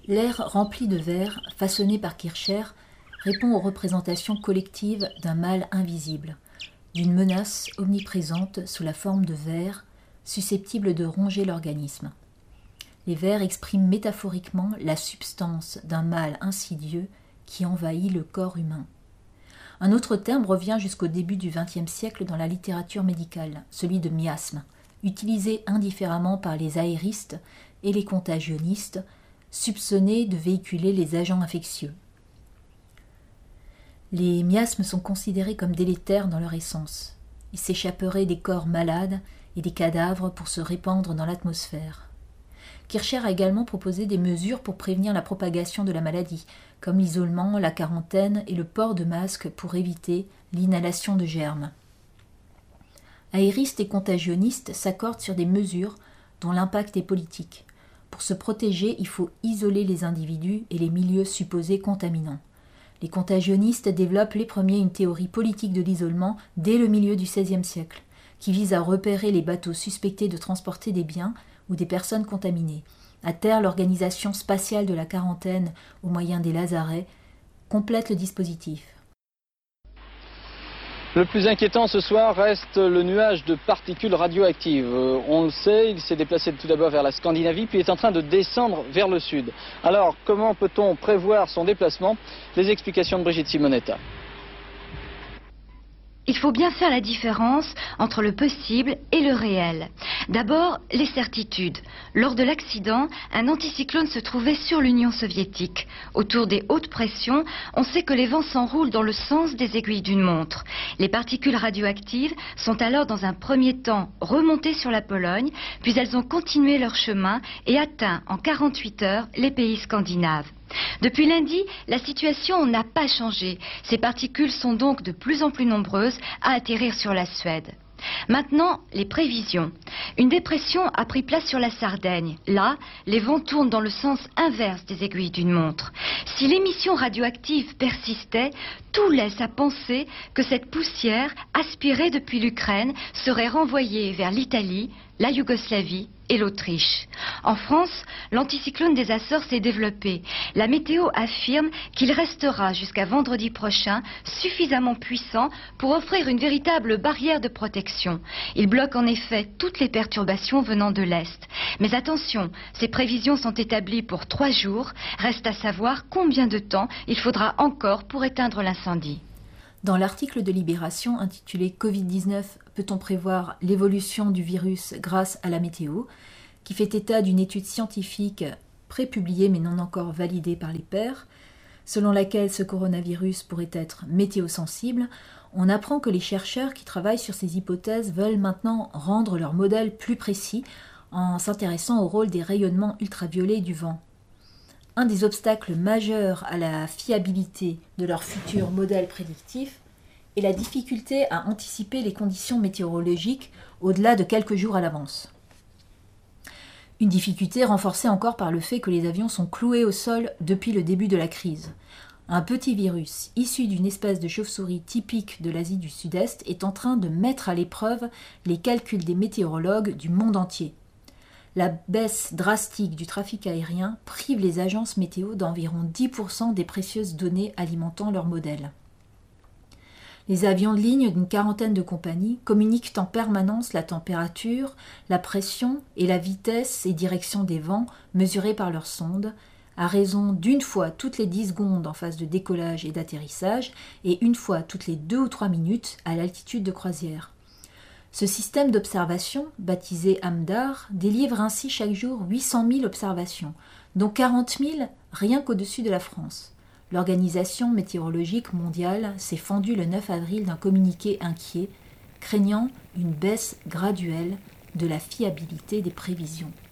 L'air rempli de vers, façonné par Kircher, répond aux représentations collectives d'un mal invisible, d'une menace omniprésente sous la forme de vers, susceptible de ronger l'organisme. Les vers expriment métaphoriquement la substance d'un mal insidieux qui envahit le corps humain. Un autre terme revient jusqu'au début du XXe siècle dans la littérature médicale, celui de miasme, utilisé indifféremment par les aéristes et les contagionnistes, soupçonnés de véhiculer les agents infectieux. Les miasmes sont considérés comme délétères dans leur essence. Ils s'échapperaient des corps malades et des cadavres pour se répandre dans l'atmosphère. Kircher a également proposé des mesures pour prévenir la propagation de la maladie, comme l'isolement, la quarantaine et le port de masques pour éviter l'inhalation de germes. Aéristes et contagionnistes s'accordent sur des mesures dont l'impact est politique. Pour se protéger, il faut isoler les individus et les milieux supposés contaminants. Les contagionnistes développent les premiers une théorie politique de l'isolement dès le milieu du XVIe siècle, qui vise à repérer les bateaux suspectés de transporter des biens ou des personnes contaminées, à terre l'organisation spatiale de la quarantaine au moyen des lazarets, complète le dispositif. Le plus inquiétant ce soir reste le nuage de particules radioactives. On le sait, il s'est déplacé tout d'abord vers la Scandinavie, puis est en train de descendre vers le sud. Alors, comment peut-on prévoir son déplacement? Les explications de Brigitte Simonetta. Il faut bien faire la différence entre le possible et le réel. D'abord, les certitudes. Lors de l'accident, un anticyclone se trouvait sur l'Union soviétique. Autour des hautes pressions, on sait que les vents s'enroulent dans le sens des aiguilles d'une montre. Les particules radioactives sont alors dans un premier temps remontées sur la Pologne, puis elles ont continué leur chemin et atteint en 48 heures les pays scandinaves. Depuis lundi, la situation n'a pas changé. Ces particules sont donc de plus en plus nombreuses à atterrir sur la Suède. Maintenant, les prévisions. Une dépression a pris place sur la Sardaigne. Là, les vents tournent dans le sens inverse des aiguilles d'une montre. Si l'émission radioactive persistait, tout laisse à penser que cette poussière, aspirée depuis l'Ukraine, serait renvoyée vers l'Italie, la Yougoslavie et l'Autriche. En France, l'anticyclone des Açores s'est développé. La météo affirme qu'il restera jusqu'à vendredi prochain suffisamment puissant pour offrir une véritable barrière de protection. Il bloque en effet toutes les perturbations venant de l'Est. Mais attention, ces prévisions sont établies pour 3 jours. Reste à savoir combien de temps il faudra encore pour éteindre l'incendie. Dans l'article de Libération intitulé « Covid-19, peut-on prévoir l'évolution du virus grâce à la météo ?» qui fait état d'une étude scientifique prépubliée mais non encore validée par les pairs, selon laquelle ce coronavirus pourrait être météosensible, on apprend que les chercheurs qui travaillent sur ces hypothèses veulent maintenant rendre leur modèle plus précis en s'intéressant au rôle des rayonnements ultraviolets du vent. Un des obstacles majeurs à la fiabilité de leur futur modèle prédictif est la difficulté à anticiper les conditions météorologiques au-delà de quelques jours à l'avance. Une difficulté renforcée encore par le fait que les avions sont cloués au sol depuis le début de la crise. Un petit virus, issu d'une espèce de chauve-souris typique de l'Asie du Sud-Est, est en train de mettre à l'épreuve les calculs des météorologues du monde entier. La baisse drastique du trafic aérien prive les agences météo d'environ 10% des précieuses données alimentant leurs modèles. Les avions de ligne d'une quarantaine de compagnies communiquent en permanence la température, la pression et la vitesse et direction des vents mesurés par leurs sondes, à raison d'une fois toutes les 10 secondes en phase de décollage et d'atterrissage et une fois toutes les 2 ou 3 minutes à l'altitude de croisière. Ce système d'observation, baptisé AMDAR, délivre ainsi chaque jour 800 000 observations, dont 40 000 rien qu'au-dessus de la France. L'Organisation météorologique mondiale s'est fendue le 9 avril d'un communiqué inquiet, craignant une baisse graduelle de la fiabilité des prévisions.